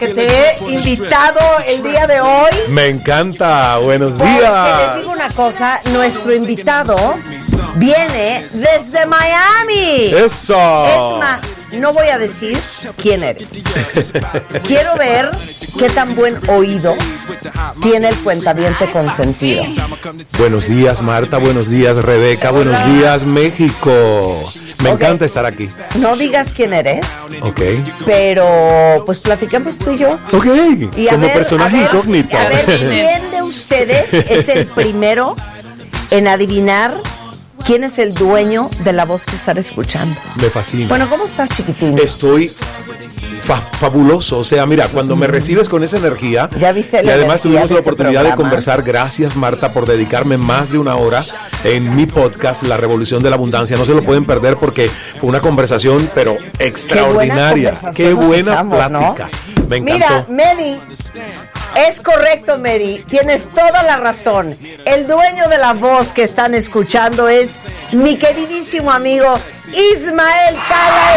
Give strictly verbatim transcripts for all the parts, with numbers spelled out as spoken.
Que te he invitado el día de hoy. Me encanta, buenos Porque días. les digo una cosa, nuestro invitado viene desde Miami. Eso. Es más, no voy a decir quién eres. Quiero ver qué tan buen oído tiene el cuentaviente consentido. Buenos días, Marta, buenos días, Rebeca, buenos días, México. Me Ok. encanta estar aquí. No digas quién eres, Ok. pero pues platicamos tú y yo. Ok. Y a Como ver, personaje a ver, incógnito. A ver, ¿quién de ustedes es el primero en adivinar quién es el dueño de la voz que están escuchando? Me fascina. Bueno, ¿cómo estás, chiquitín? Estoy fa- fabuloso. O sea, mira, cuando me recibes con esa energía. Ya viste y la además energía tuvimos de la este oportunidad de programa. conversar. Gracias, Marta, por dedicarme más de una hora en mi podcast, La Revolución de la Abundancia. No se lo pueden perder porque fue una conversación, pero extraordinaria. Qué buena buena, conversación nos echamos, plática. ¿no? Me Mira, encantó. Medi, es correcto, Medi, tienes toda la razón. El dueño de la voz que están escuchando es mi queridísimo amigo Ismael Cala.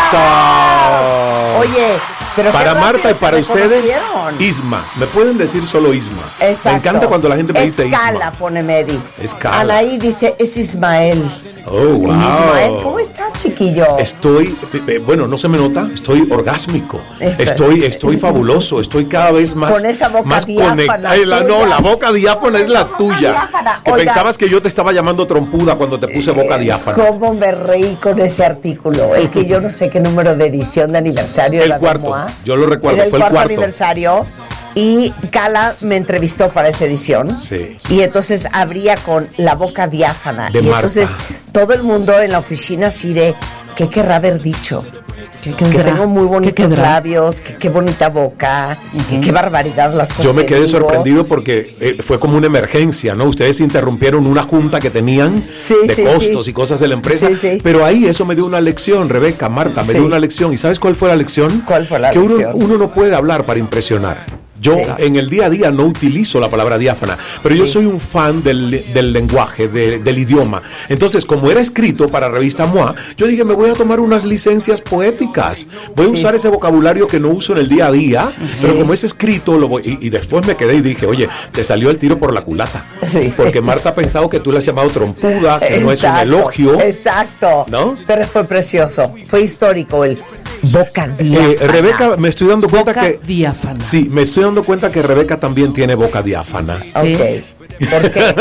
Eso. Oye, pero Para qué Marta y rápido para te ustedes, reconocieron. Isma. Me pueden decir solo Isma. Exacto. Me encanta cuando la gente me dice Escala, Isma. pone Medi. Escala. Anaí dice, es Ismael. Oh, wow. Ismael, ¿cómo estás, chiquillo? Estoy, eh, eh, bueno, no se me nota, estoy orgásmico. Está- Estoy, estoy fabuloso, estoy cada vez más, Con esa boca más diáfana conectada. La, no, tuya. la boca diáfana es la boca tuya. diáfana. Que Oiga. pensabas que yo te estaba llamando trompuda cuando te puse boca diáfana. ¿Cómo me reí con ese artículo? Es que yo no sé qué número de edición de aniversario El era de cuarto, Moa. yo lo recuerdo, Era el fue el cuarto cuarto. aniversario y Cala me entrevistó para esa edición. Sí. Y entonces abría con la boca diáfana. De y Marta. entonces todo el mundo en la oficina así de, ¿qué querrá haber dicho? ¿Qué Que quedará? tengo muy ¿Qué bonitos quedará? labios, que qué bonita boca, que qué barbaridad las cosas Yo me que quedé digo. sorprendido porque eh, fue como una emergencia, ¿no? Ustedes interrumpieron una junta que tenían Sí, de sí, costos sí. y cosas de la empresa. Sí, sí. Pero ahí eso me dio una lección, Rebeca, Marta, me Sí. dio una lección. ¿Y sabes cuál fue la lección? ¿Cuál fue la que uno- lección? Uno, no puede hablar para impresionar. Yo Sí. en el día a día no utilizo la palabra diáfana, pero yo Sí. soy un fan del, del lenguaje, de- del idioma. Entonces, como era escrito para revista M O A, yo dije, me voy a tomar unas licencias poéticas. Voy a Sí. usar ese vocabulario que no uso en el día a día, Sí. pero como es escrito, lo voy, y, y después me quedé y dije, oye, te salió el tiro por la culata. Sí. Porque Marta ha pensado que tú le has llamado trompuda, que no es un Exacto, elogio. Exacto. ¿No? Pero fue precioso. Fue histórico el boca Eh, diáfana. Rebeca, me estoy dando cuenta Boca que... diáfana. Sí, me estoy dando cuenta que Rebeca también tiene boca diáfana. Sí. Ok. ¿Por qué?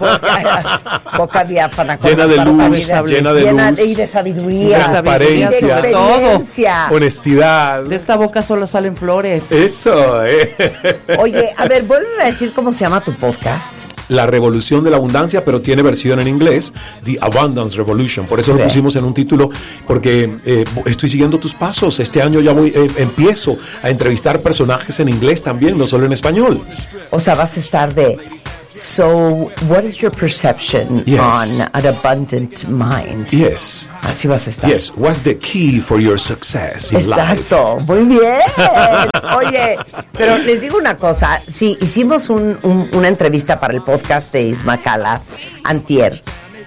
Porque, boca diáfana. con Llena de las luz, barbaridades. llena de Llena luz. de- y de sabiduría. Transparencia. Y de sobre todo. experiencia. Honestidad. De esta boca solo salen flores. Eso, eh. Oye, a ver, vuelve a decir cómo se llama tu podcast. La revolución de la abundancia, pero tiene versión en inglés, The Abundance Revolution. Por eso lo Sí. pusimos en un título, porque eh, estoy siguiendo tus pasos. Este año ya voy, eh, empiezo a entrevistar personajes en inglés también, no solo en español. O sea, vas a estar de... So, what is your perception Yes. on an abundant mind? Yes. Así vas a estar. Yes. What's the key for your success in life? Exacto, muy bien. Oye, pero les digo una cosa, sí, hicimos un- un- una entrevista para el podcast de Isma Cala antier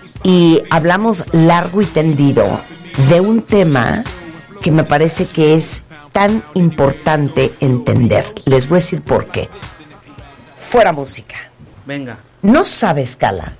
y hablamos largo y tendido de un tema que me parece que es tan importante entender. Les voy a decir por qué. Fuera música. Venga. No sabes, Cala,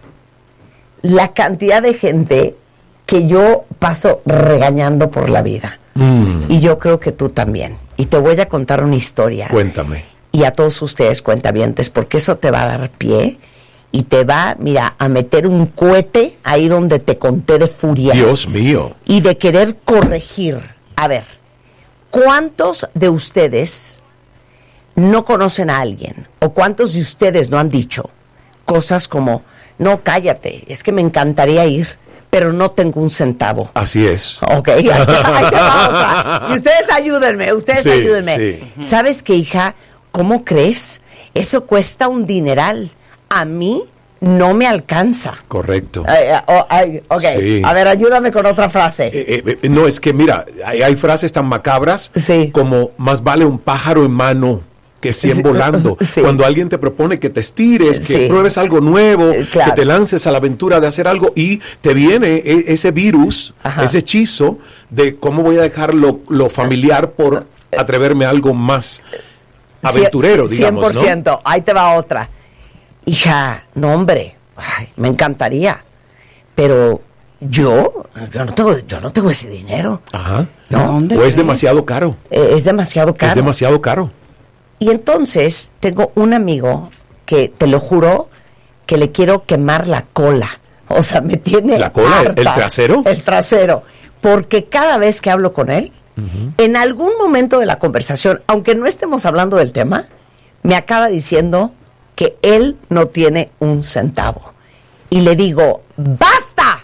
la cantidad de gente que yo paso regañando por la vida. Mm, Y yo creo que tú también. Y te voy a contar una historia. cuéntame. Y a todos ustedes, cuentavientes, porque eso te va a dar pie y te va, mira, a meter un cohete ahí donde te conté de furia. Dios mío. Y de querer corregir. A ver, ¿cuántos de ustedes no conocen a alguien? ¿O cuántos de ustedes no han dicho cosas como, no, cállate, es que me encantaría ir, pero no tengo un centavo? Así es. Ok, ahí te, ahí te va otra. Y ustedes ayúdenme, ustedes Sí, ayúdenme. sí. ¿Sabes qué, hija? ¿Cómo crees? Eso cuesta un dineral. A mí no me alcanza. Correcto. Ay, ay, oh, ay, ok, Sí. a ver, ayúdame con otra frase. Eh, eh, eh, no, es que mira, hay, hay frases tan macabras Sí. como más vale un pájaro en mano que cien Sí. volando. Sí. Cuando alguien te propone que te estires, que Sí. pruebes algo nuevo, Eh, claro. que te lances a la aventura de hacer algo y te viene e- ese virus, Ajá. ese hechizo de cómo voy a dejar lo, lo familiar por atreverme a algo más aventurero, digamos, cien por ciento. ¿No? Ahí te va otra. Hija, no, hombre, ay, me encantaría, pero yo, yo no tengo, yo no tengo ese dinero. Ajá. ¿No? O es crees? demasiado caro. Eh, es demasiado caro. Es demasiado caro. Y entonces tengo un amigo que, te lo juro, que le quiero quemar la cola. O sea, me tiene ¿La cola? harta. ¿El trasero? El trasero. Porque cada vez que hablo con él, uh-huh. en algún momento de la conversación, aunque no estemos hablando del tema, me acaba diciendo que él no tiene un centavo. Y le digo, ¡basta!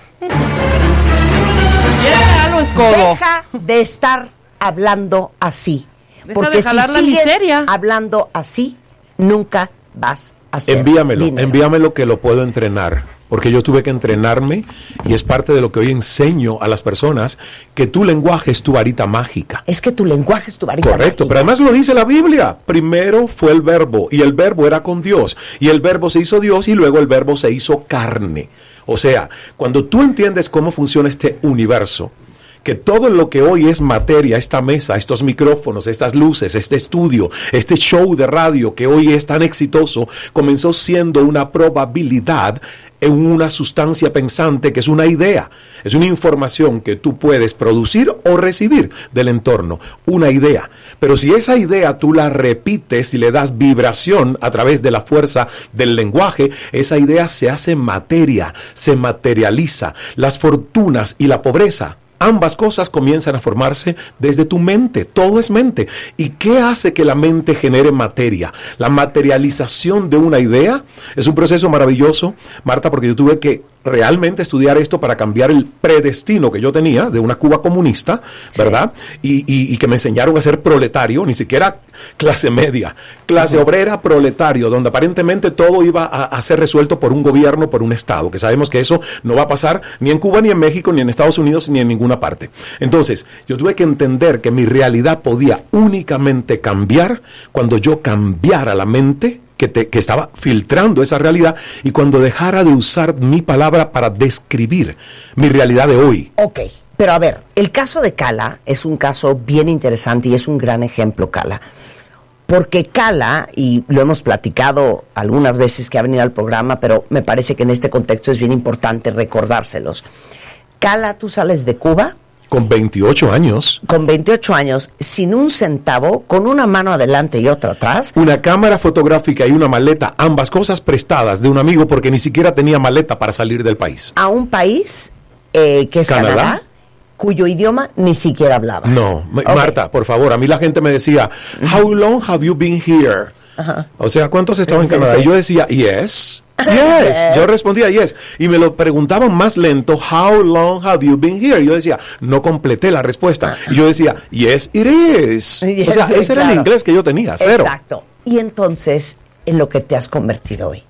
Yeah, Deja de estar hablando así. Deja porque de jalar si la sigues miseria. hablando así, nunca vas a hacer Envíamelo, dinero. envíamelo que lo puedo entrenar. Porque yo tuve que entrenarme y es parte de lo que hoy enseño a las personas, que tu lenguaje es tu varita mágica. Es que tu lenguaje es tu varita Correcto, mágica. pero además lo dice la Biblia. Primero fue el verbo y el verbo era con Dios. Y el verbo se hizo Dios y luego el verbo se hizo carne. O sea, cuando tú entiendes cómo funciona este universo, que todo lo que hoy es materia, esta mesa, estos micrófonos, estas luces, este estudio, este show de radio que hoy es tan exitoso, comenzó siendo una probabilidad en una sustancia pensante que es una idea, es una información que tú puedes producir o recibir del entorno, una idea. Pero si esa idea tú la repites y le das vibración a través de la fuerza del lenguaje, esa idea se hace materia, se materializa. Las fortunas y la pobreza, ambas cosas comienzan a formarse desde tu mente. Todo es mente. ¿Y qué hace que la mente genere materia? La materialización de una idea es un proceso maravilloso, Marta, porque yo tuve que realmente estudiar esto para cambiar el predestino que yo tenía de una Cuba comunista, ¿verdad? Sí. Y, y, y que me enseñaron a ser proletario, ni siquiera clase media, clase uh-huh. obrera, proletario, donde aparentemente todo iba a, a ser resuelto por un gobierno, por un Estado, que sabemos que eso no va a pasar ni en Cuba, ni en México, ni en Estados Unidos, ni en ninguna parte. Entonces, yo tuve que entender que mi realidad podía únicamente cambiar cuando yo cambiara la mente Que, te, que estaba filtrando esa realidad y cuando dejara de usar mi palabra para describir mi realidad de hoy. Ok, pero a ver, el caso de Cala es un caso bien interesante y es un gran ejemplo, Cala. Porque Cala, y lo hemos platicado algunas veces que ha venido al programa, pero me parece que en este contexto es bien importante recordárselos. Cala, tú sales de Cuba... Con veintiocho años. Con veintiocho años, sin un centavo, con una mano adelante y otra atrás. Una cámara fotográfica y una maleta, ambas cosas prestadas de un amigo porque ni siquiera tenía maleta para salir del país. A un país eh, que es Canadá, Canadá, cuyo idioma ni siquiera hablabas. No, okay. Marta, por favor, a mí la gente me decía, how long have you been here? Ajá. O sea, ¿cuántos has estado sí, en Canadá? Sí. Y yo decía, yes. Yes. yes, yo respondía yes, y me lo preguntaban más lento, how long have you been here? Y yo decía, no completé la respuesta, y yo decía, yes it is, yes, o sea, ese claro. era el inglés que yo tenía, cero. Exacto, y entonces, en lo que te has convertido hoy,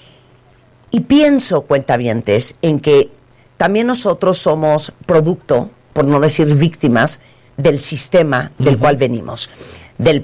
y pienso, cuentavientes, en que también nosotros somos producto, por no decir víctimas, del sistema del uh-huh. cual venimos, del